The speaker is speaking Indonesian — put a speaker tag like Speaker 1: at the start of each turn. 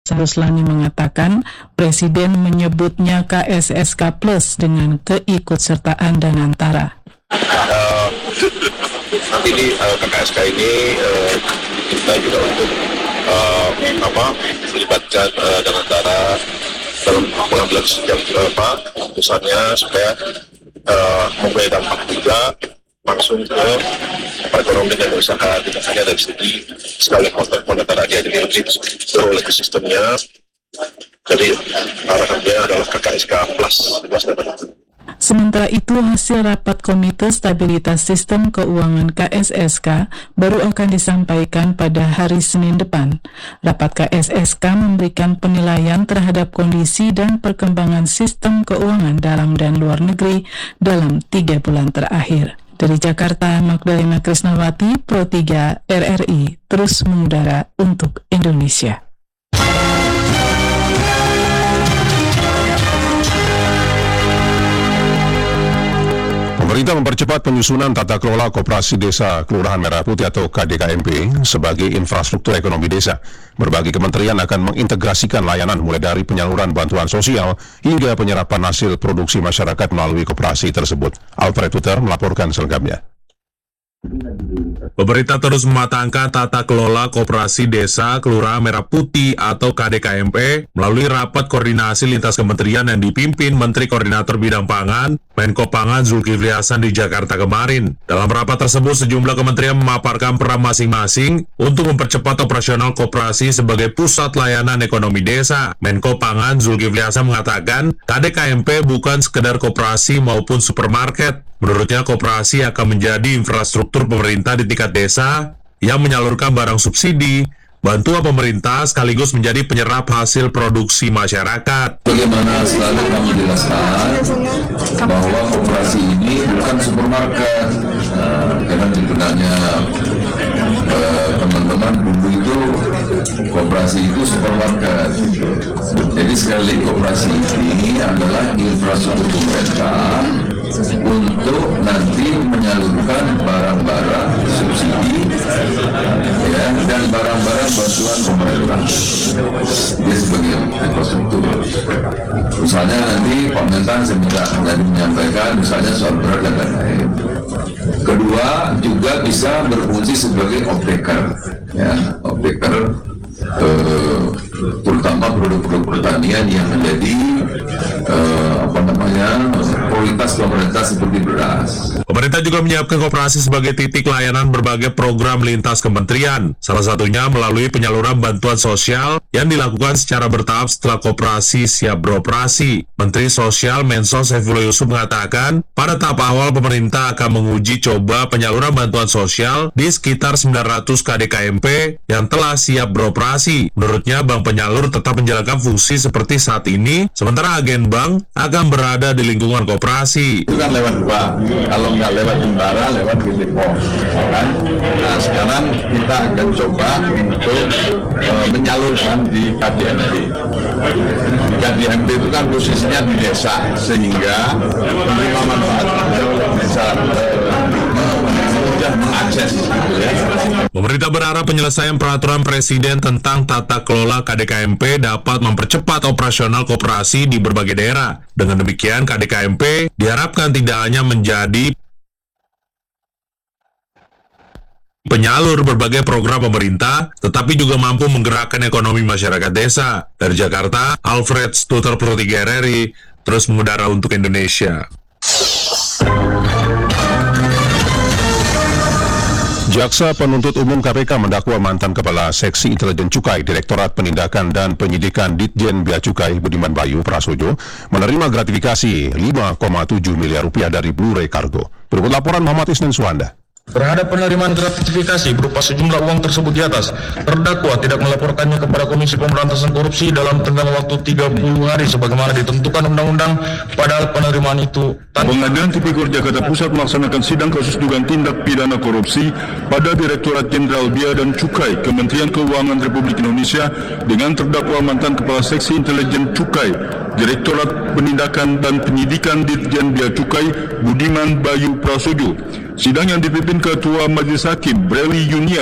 Speaker 1: Ruslani mengatakan Presiden menyebutnya KSSK Plus dengan keikutsertaan Danantara.
Speaker 2: Nanti di KKSK ini kita juga untuk melibatkan Danantara dalam pengambilan keputusannya supaya memberi dampak juga langsung ke ekonomi dan usaha, tidak hanya dari segi sekali moneter aja, jadi lebih seluruh ekosistemnya. Jadi harapannya adalah KKSK Plus.
Speaker 1: Sementara itu, hasil rapat Komite Stabilitas Sistem Keuangan KSSK baru akan disampaikan pada hari Senin depan. Rapat KSSK memberikan penilaian terhadap kondisi dan perkembangan sistem keuangan dalam dan luar negeri dalam 3 bulan terakhir. Dari Jakarta, Magdalena Krisnawati, Pro 3 RRI, terus mengudara untuk Indonesia.
Speaker 3: Pemerintah mempercepat penyusunan tata kelola Koperasi Desa Kelurahan Merah Putih atau KDKMP sebagai infrastruktur ekonomi desa. Berbagai kementerian akan mengintegrasikan layanan mulai dari penyaluran bantuan sosial hingga penyerapan hasil produksi masyarakat melalui koperasi tersebut. Alfred Puter melaporkan selengkapnya.
Speaker 4: Pemerintah terus mematangkan tata kelola Koperasi Desa Kelurahan Merah Putih atau KDKMP melalui rapat koordinasi lintas kementerian yang dipimpin Menteri Koordinator Bidang Pangan, Menko Pangan Zulkifli Hasan di Jakarta kemarin. Dalam rapat tersebut, sejumlah kementerian memaparkan peran masing-masing untuk mempercepat operasional koperasi sebagai pusat layanan ekonomi desa. Menko Pangan Zulkifli Hasan mengatakan, KDKMP bukan sekedar koperasi maupun supermarket. Menurutnya, koperasi akan menjadi infrastruktur pemerintah di tingkat desa yang menyalurkan barang subsidi, bantuan pemerintah sekaligus menjadi penyerap hasil produksi masyarakat.
Speaker 5: Bagaimana selalu kami jelaskan bahwa koperasi ini bukan supermarket, karena sebenarnya teman-teman dulu itu koperasi itu supermarket. Jadi sekali koperasi ini adalah infrastruktur pemerintah untuk nanti menyalurkan barang-barang subsidi dan barang-barang bantuan pemerintah. Dia sebagai infrastruktur. Misalnya nanti Pak Mentan sebentar tadi menyampaikan misalnya soal beras dan lain-lain. Kedua juga bisa berfungsi sebagai off-taker, off-taker terutama produk-produk pertanian yang menjadi prioritas pemerintah seperti beras.
Speaker 4: Pemerintah juga menyiapkan koperasi sebagai titik layanan berbagai program lintas kementerian, salah satunya melalui penyaluran bantuan sosial yang dilakukan secara bertahap setelah koperasi siap beroperasi. Menteri Sosial Mensos Saifullah Yusuf mengatakan, pada tahap awal pemerintah akan menguji coba penyaluran bantuan sosial di sekitar 900 KDKMP yang telah siap beroperasi. Menurutnya, bank penyalur tetap menjalankan fungsi seperti saat ini, sementara agen bank akan berada di lingkungan koperasi.
Speaker 5: Itu kan lewat dua, kalau nggak lewat Himbara, lewat PT Pos, kan? Nah, sekarang kita akan coba untuk menyalurkan di KDMP. KDMP itu kan posisinya di desa, sehingga penerima manfaat bisa mudah mengakses.
Speaker 4: Pemerintah berharap penyelesaian peraturan Presiden tentang tata kelola KDKMP dapat mempercepat operasional koperasi di berbagai daerah. Dengan demikian, KDKMP diharapkan tidak hanya menjadi penyalur berbagai program pemerintah, tetapi juga mampu menggerakkan ekonomi masyarakat desa. Dari Jakarta, Alfred Stuter, Pro 3 RRI, terus mengudara untuk Indonesia.
Speaker 3: Jaksa Penuntut Umum KPK mendakwa mantan Kepala Seksi Intelijen Cukai Direktorat Penindakan dan Penyidikan Ditjen Bea Cukai Budiman Bayu Prasojo menerima gratifikasi 5,7 miliar rupiah dari Blue Ray Cargo. Berikut laporan Muhammad Isnin Suwanda.
Speaker 6: Terhadap penerimaan gratifikasi berupa sejumlah uang tersebut di atas, terdakwa tidak melaporkannya kepada Komisi Pemberantasan Korupsi dalam tenggang waktu 30 hari sebagaimana ditentukan undang-undang, padahal penerimaan itu
Speaker 7: Pengadilan Tipikor Jakarta Pusat melaksanakan sidang kasus dugaan tindak pidana korupsi pada Direktorat Jenderal Bea dan Cukai Kementerian Keuangan Republik Indonesia dengan terdakwa mantan Kepala Seksi Intelijen Cukai Direktorat Penindakan dan Penyidikan Ditjen Bea Cukai Budiman Bayu Prasojo. Sidang yang dipimpin Ketua Majelis Hakim Breli Yunia